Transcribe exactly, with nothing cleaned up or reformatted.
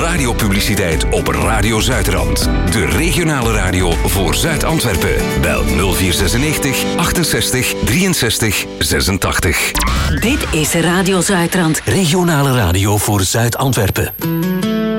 radiopubliciteit op Radio Zuidrand. De regionale radio voor Zuid-Antwerpen. Bel nul vier zesennegentig achtenzestig drieënzestig zesentachtig. Dit is Radio Zuidrand. Regionale radio voor Zuid-Antwerpen.